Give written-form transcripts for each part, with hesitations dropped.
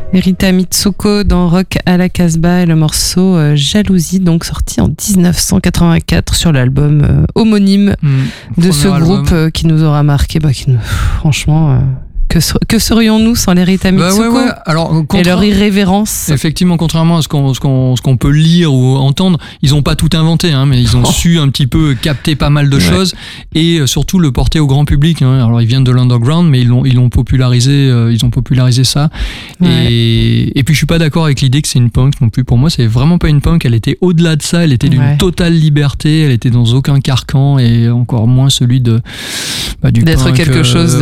Rita Mitsuko dans Rock à la Casbah et le morceau Jalousie, donc sorti en 1984 sur l'album homonyme de ce groupe qui nous aura marqué, franchement... Que serions-nous sans les Rita Mitsuko ouais. Alors, et leur irrévérence? Effectivement, contrairement à ce qu'on peut lire ou entendre, ils n'ont pas tout inventé, mais ils ont su un petit peu capter pas mal de choses et surtout le porter au grand public. Alors, ils viennent de l'underground, mais ils l'ont popularisé. Ils ont popularisé ça. Ouais. Et puis, je suis pas d'accord avec l'idée que c'est une punk non plus. Pour moi, c'est vraiment pas une punk. Elle était au-delà de ça. Elle était d'une totale liberté. Elle était dans aucun carcan et encore moins celui du d'être punk, quelque chose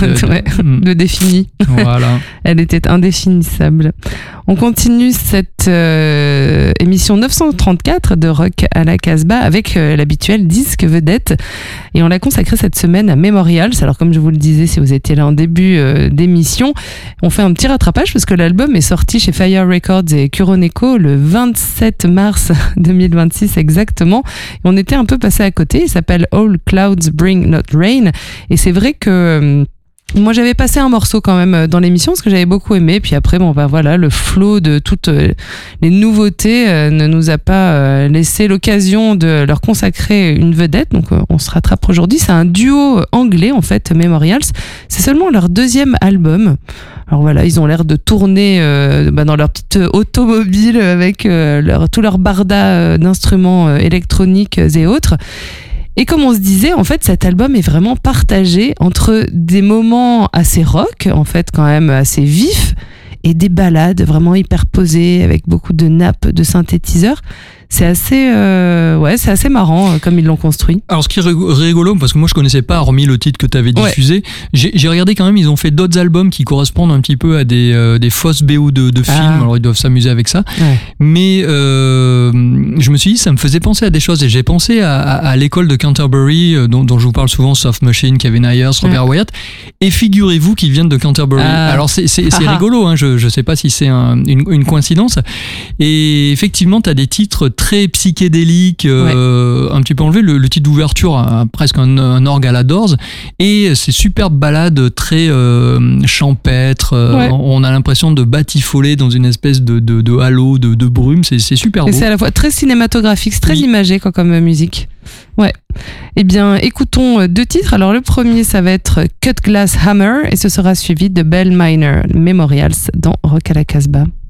de défini. Voilà. Elle était indéfinissable. On continue cette émission 934 de Rock à la Casbah avec l'habituel disque vedette et on l'a consacré cette semaine à Memorials. Alors comme je vous le disais, si vous étiez là en début d'émission, on fait un petit rattrapage parce que l'album est sorti chez Fire Records et Kuroneko le 27 mars 2026 exactement. Et on était un peu passé à côté. Il s'appelle All Clouds Bring Not Rain et c'est vrai que moi j'avais passé un morceau quand même dans l'émission parce que j'avais beaucoup aimé, puis après le flot de toutes les nouveautés ne nous a pas laissé l'occasion de leur consacrer une vedette, donc on se rattrape aujourd'hui. C'est un duo anglais en fait, Memorials, c'est seulement leur deuxième album. Alors voilà, ils ont l'air de tourner dans leur petite automobile avec tout leur barda d'instruments électroniques et autres. Et comme on se disait, en fait, cet album est vraiment partagé entre des moments assez rock, en fait, quand même assez vifs, et des ballades vraiment hyper posées, avec beaucoup de nappes, de synthétiseurs. C'est assez marrant comme ils l'ont construit. Alors ce qui est rigolo, parce que moi je connaissais pas, hormis le titre que tu avais diffusé, j'ai regardé quand même, ils ont fait d'autres albums qui correspondent un petit peu à des fausses BO de films, alors ils doivent s'amuser avec ça. Ouais. Mais je me suis dit, ça me faisait penser à des choses, et j'ai pensé à l'école de Canterbury, dont je vous parle souvent, Soft Machine, Kevin Ayers, Robert Wyatt, et figurez-vous qu'ils viennent de Canterbury. Alors c'est rigolo, je sais pas si c'est une coïncidence, et effectivement tu as des titres très psychédélique, un petit peu enlevé. Le titre d'ouverture a presque un orgue à la Doors, et ces superbes ballades très champêtres. On a l'impression de batifoler dans une espèce de halo, de brume. C'est super beau. Et c'est à la fois très cinématographique, c'est très imagé comme musique. Ouais. Eh bien, écoutons deux titres. Alors, le premier, ça va être Cut Glass Hammer, et ce sera suivi de Bell Minor, Memorials, dans Rock à la Casbah.